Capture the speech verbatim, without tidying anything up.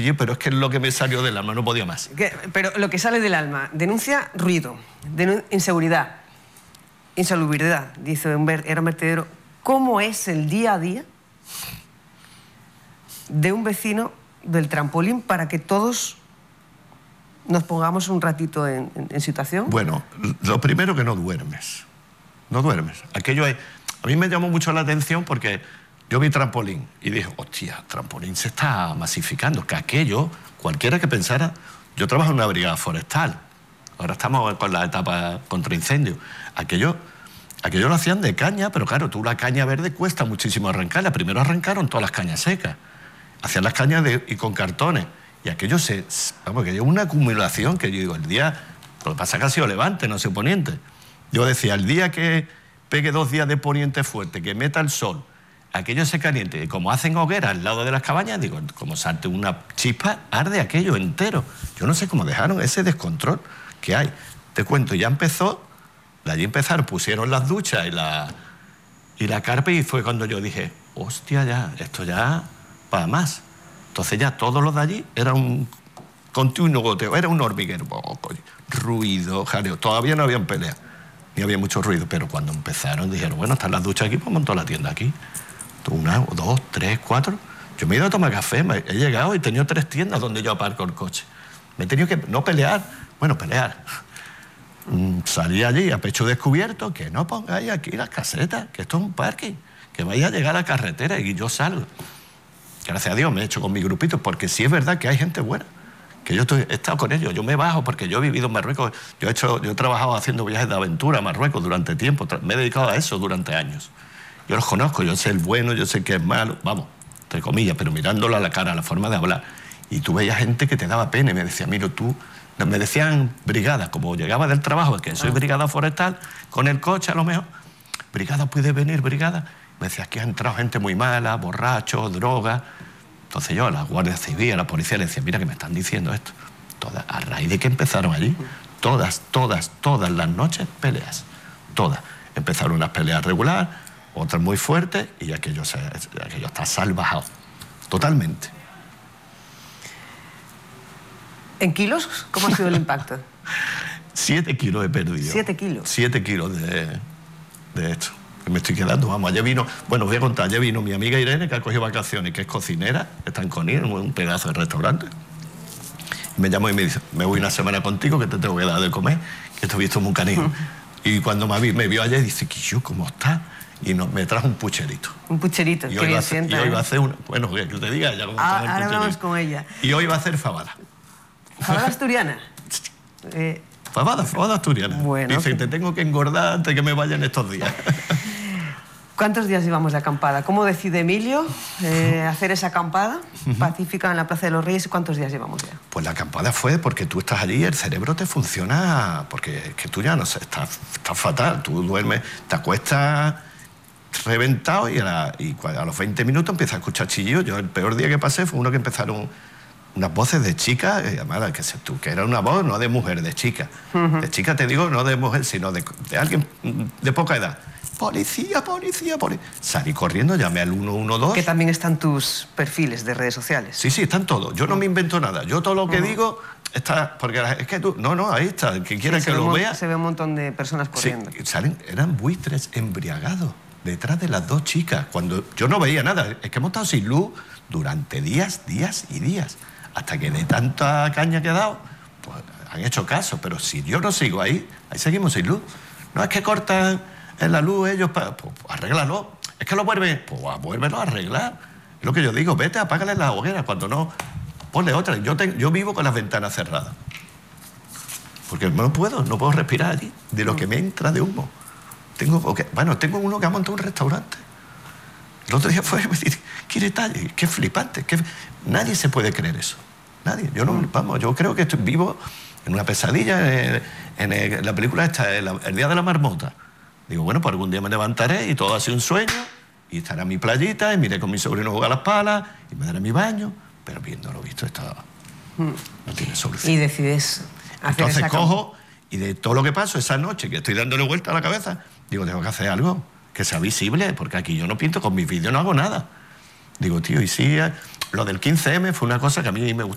aquello, pero es que es lo que me salió del alma, no podía más. ¿Qué? Pero lo que sale del alma, denuncia ruido, denun inseguridad, insalubridad, dice un ver era un vertedero. ¿Cómo es el día a día de un vecino del trampolín para que todos nos pongamos un ratito en, en, en situación? Bueno, lo primero que no duermes, no duermes. Aquello es, a mí me llamó mucho la atención porque yo vi trampolín y dije, hostia, trampolín se está masificando, que aquello, cualquiera que pensara, yo trabajo en una brigada forestal, ahora estamos con la etapa contra incendios, aquello, aquello lo hacían de caña, pero claro, tú la caña verde cuesta muchísimo arrancarla, primero arrancaron todas las cañas secas, hacían las cañas de, y con cartones, y aquello se, vamos, que hay una acumulación que yo digo, el día, lo que pasa es que ha sido levante, no sé poniente, yo decía, el día que pegue dos días de poniente fuerte, que meta el sol, aquello se caliente, y como hacen hoguera al lado de las cabañas, digo, como salte una chispa, arde aquello entero. Yo no sé cómo dejaron ese descontrol que hay. Te cuento, ya empezó, allí empezaron, pusieron las duchas y la, y la carpa, y fue cuando yo dije, hostia, ya, esto ya para más. Entonces ya todos los de allí era un continuo goteo, era un hormiguero, oh, coño, ruido, jaleo, todavía no habían pelea, ni había mucho ruido, pero cuando empezaron dijeron, bueno, están las duchas aquí, pues montó la tienda aquí. Una, dos, tres, cuatro. Yo me he ido a tomar café, me he llegado y he tenido tres tiendas donde yo aparco el coche. Me he tenido que, no pelear, bueno, pelear. Mm, salí allí a pecho descubierto, que no pongáis aquí las casetas, que esto es un parking, que vais a llegar a la carretera y yo salgo. Gracias a Dios me he hecho con mi grupito, porque sí es verdad que hay gente buena, que yo estoy, he estado con ellos, yo me bajo porque yo he vivido en Marruecos, yo he, hecho, yo he trabajado haciendo viajes de aventura a Marruecos durante tiempo, me he dedicado a eso durante años. Yo los conozco, yo sé el bueno, yo sé que es malo, vamos, entre comillas, pero mirándolo a la cara, a la forma de hablar. Y tú veías gente que te daba pena y me decía, mira, tú, me decían brigada, como llegaba del trabajo, que soy brigada forestal, con el coche a lo mejor, brigada, ¿puede venir, brigada? Me decía, aquí ha entrado gente muy mala, borrachos, droga. Entonces yo a la Guardia Civil, a la policía, le decía, mira que me están diciendo esto. Todas, a raíz de que empezaron allí, todas, todas, todas las noches peleas, todas. Empezaron unas peleas regulares, otras muy fuertes, y aquello, se, aquello está salvajado, totalmente. ¿En kilos? ¿Cómo ha sido el impacto? Siete kilos he perdido. ¿Siete kilos? Siete kilos de, de esto. Que me estoy quedando, vamos, ayer vino, bueno, os voy a contar, ayer vino mi amiga Irene, que ha cogido vacaciones, que es cocinera, está en Conil, en un pedazo de restaurante. Y me llamó y me dice, me voy una semana contigo, que te tengo que dar de comer, que esto he visto muy canijo. Y cuando me, me vio ayer, dice, ¿qué yo cómo está? Y nos, me trajo un pucherito. Un pucherito, y que bien sienta. Y hoy va a hacer una... Bueno, que te diga ya cómo ah, está el ahora hablamos con ella. Y hoy va a hacer fabada. ¿Fabada asturiana? eh... Fabada, fabada asturiana. Bueno, dice, que... te tengo que engordar antes que me vayan estos días. ¿Cuántos días llevamos de acampada? ¿Cómo decide Emilio eh, hacer esa acampada pacífica en la Plaza de los Reyes? ¿Cuántos días llevamos ya? Pues la acampada fue porque tú estás allí y el cerebro te funciona, porque es que tú ya no sé, estás, estás fatal, tú duermes, te acuestas reventado y a, la, y a los veinte minutos empiezas a escuchar chillidos. Yo el peor día que pasé fue uno que empezaron unas voces de chica, eh, además, que, se, tú, que era una voz no de mujer, de chica. Uh-huh. De chica te digo, no de mujer, sino de, de alguien de poca edad. Policía, policía, policía. Salí corriendo, llamé al uno uno dos. Que también están tus perfiles de redes sociales. Sí, sí, están todos. Yo no me invento nada. Yo todo lo que uh-huh. digo está... Porque es que tú... No, no, ahí está. El que quiera sí, que lo vea... Se ve un montón de personas corriendo. Sí, salen, eran buitres embriagados detrás de las dos chicas. Cuando yo no veía nada. Es que hemos estado sin luz durante días, días y días. Hasta que de tanta caña que he dado, pues han hecho caso. Pero si yo no sigo ahí, ahí seguimos sin luz. No es que cortan... en la luz ellos, pues, pues arréglalo. Es que lo vuelven, pues vuélvelo a arreglar. Es lo que yo digo, vete, apágale la hoguera. Cuando no, ponle otra. Yo, te, yo vivo con las ventanas cerradas. Porque no puedo, no puedo respirar allí, de lo que me entra de humo. Tengo, okay, bueno, tengo uno que ha montado un restaurante. El otro día fue y me dice, ¿qué detalle? Qué flipante. Qué... Nadie se puede creer eso. Nadie. Yo no, vamos, yo creo que estoy vivo en una pesadilla. En, en, en la película esta, el, el Día de la Marmota. Digo, bueno, pues algún día me levantaré y todo ha sido un sueño, y estaré en mi playita, y miré con mi sobrino jugar a las palas, y me daré mi baño, pero viéndolo visto, esto no tiene solución. Y decides hacer Entonces esa cojo, y de todo lo que paso esa noche, que estoy dándole vuelta a la cabeza, digo, tengo que hacer algo que sea visible, porque aquí yo no pinto, con mis vídeos no hago nada. Digo, tío, y sí, lo del quince eme fue una cosa que a mí me,